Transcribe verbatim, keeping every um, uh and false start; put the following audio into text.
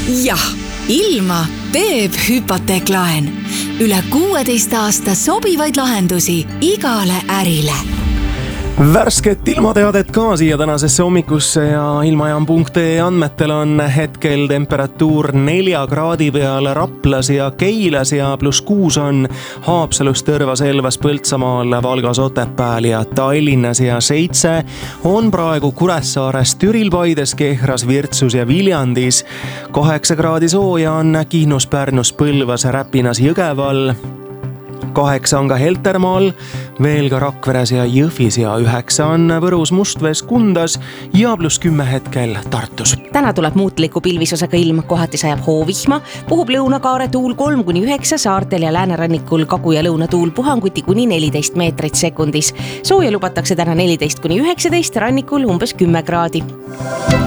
jah, ilma teeb hüpoteeklaen. Üle kuueteist aasta sobivaid lahendusi igale ärile. Värsket ilmateadet ka siia tänasesse hommikusse ja ilmajaam punkt ee andmetel on hetkel temperatuur nelja kraadi peal Raplas ja Keilas ja pluss kuus on Haapsalus, Tõrvas, Elvas, Põltsamaal, Valgas, Otepääl ja Tallinnas ja seitse on praegu Kuressaares, Türil, Paides, Kehras, Virtsus ja Viljandis. Kaheksa kraadi sooja on Kihnus, Pärnus, Põlvas, Räpinas, Jõgeval. Kaheksa on ka Heltermaal, veel ka Rakveres ja Jõhvis ja üheksa on Võrus, Mustvees, Kundas ja pluss kümme hetkel Tartus. Täna tuleb muutliku pilvisusega ilm, kohati sajab hoovihma, puhub lõunakaare tuul kolm kuni üheksa, saartel ja läänerannikul kagu- ja lõunatuul puhanguti kuni neliteist meetrit sekundis. Sooja lubatakse täna neliteist kuni üheksateist, rannikul umbes kümme kraadi.